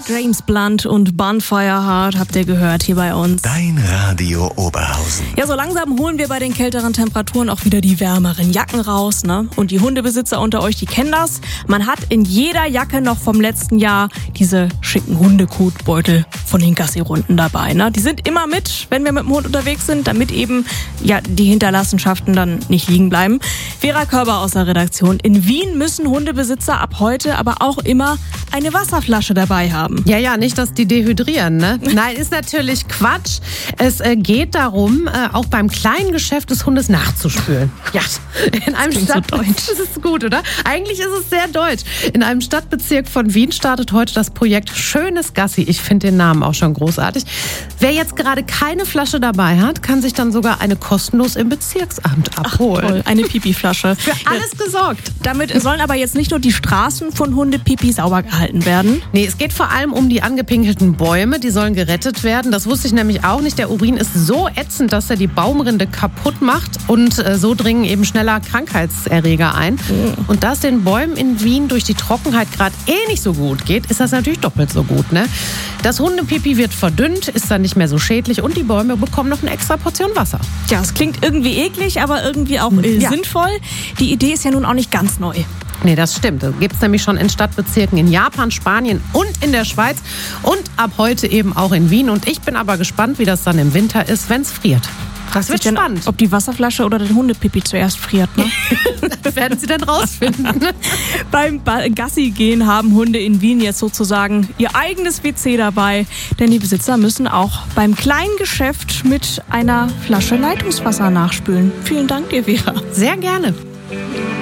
James Blunt und Bonfire Heart habt ihr gehört hier bei uns. Dein Radio Oberhausen. Ja, so langsam holen wir bei den kälteren Temperaturen auch wieder die wärmeren Jacken raus, ne? Und die Hundebesitzer unter euch, die kennen das. Man hat in jeder Jacke noch vom letzten Jahr diese schicken Hundekotbeutel von den Gassi-Runden dabei, ne? Die sind immer mit, wenn wir mit dem Hund unterwegs sind, damit eben ja die Hinterlassenschaften dann nicht liegen bleiben. Vera Körber aus der Redaktion. In Wien müssen Hundebesitzer ab heute aber auch immer eine Wasserflasche dabei haben. Ja, nicht, dass die dehydrieren, ne? Nein, ist natürlich Quatsch. Es geht darum, auch beim kleinen Geschäft des Hundes nachzuspülen. Ja, in einem Stadtbezirk. Das ist gut, oder? Eigentlich ist es sehr deutsch. In einem Stadtbezirk von Wien startet heute das Projekt Schönes Gassi. Ich finde den Namen auch schon großartig. Wer jetzt gerade keine Flasche dabei hat, kann sich dann sogar eine kostenlos im Bezirksamt abholen. Ach, toll. Eine Pipi-Flasche. Für alles gesorgt. Damit sollen aber jetzt nicht nur die Straßen von Hundepipi sauber gehalten werden. Nee, es geht vor allem um die angepinkelten Bäume. Die sollen gerettet werden. Das wusste ich nämlich auch nicht. Der Urin ist so ätzend, dass er die Baumrinde kaputt macht. Und so dringen eben schneller Krankheitserreger ein. Und da es den Bäumen in Wien durch die Trockenheit gerade nicht so gut geht, ist das natürlich doppelt so gut, ne? Das Hundepipi wird verdünnt, ist dann nicht mehr so schädlich und die Bäume bekommen noch eine extra Portion Wasser. Ja, es klingt irgendwie eklig, aber irgendwie auch sinnvoll. Die Idee ist ja nun auch nicht ganz neu. Nee, das stimmt. Das gibt es nämlich schon in Stadtbezirken in Japan, Spanien und in der Schweiz und ab heute eben auch in Wien. Und ich bin aber gespannt, wie das dann im Winter ist, wenn es friert. Das wird spannend. Ob die Wasserflasche oder der Hundepipi zuerst friert, ne? Das werden Sie dann rausfinden. Beim Gassi-Gehen haben Hunde in Wien jetzt sozusagen ihr eigenes WC dabei. Denn die Besitzer müssen auch beim kleinen Geschäft mit einer Flasche Leitungswasser nachspülen. Vielen Dank dir, Vera. Sehr gerne.